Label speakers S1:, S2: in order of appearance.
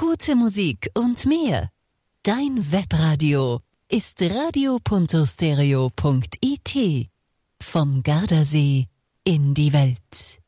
S1: gute Musik und mehr. Dein Webradio ist radio.stereo.it. Vom Gardasee in die Welt.